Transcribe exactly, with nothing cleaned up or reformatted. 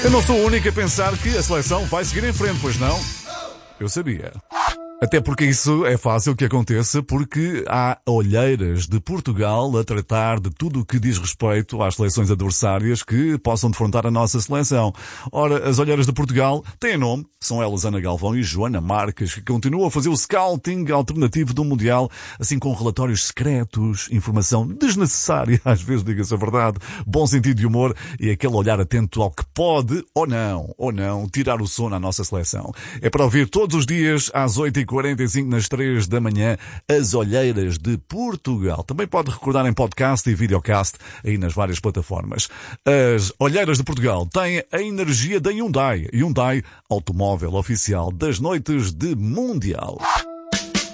Eu não sou o único a pensar que a seleção vai seguir em frente, pois não? Eu sabia. Até porque isso é fácil que aconteça, porque há olheiras de Portugal a tratar de tudo o que diz respeito às seleções adversárias que possam defrontar a nossa seleção. Ora, as olheiras de Portugal têm nome, são elas Ana Galvão e Joana Marques, que continuam a fazer o scouting alternativo do Mundial, assim com relatórios secretos, informação desnecessária, às vezes diga-se a verdade, bom sentido de humor e aquele olhar atento ao que pode, ou não, ou não, tirar o sono à nossa seleção. É para ouvir todos os dias às oito e quarenta e cinco nas três da manhã, as olheiras de Portugal. Também pode recordar em podcast e videocast aí nas várias plataformas. As olheiras de Portugal têm a energia da Hyundai. Hyundai, automóvel oficial das noites de Mundial.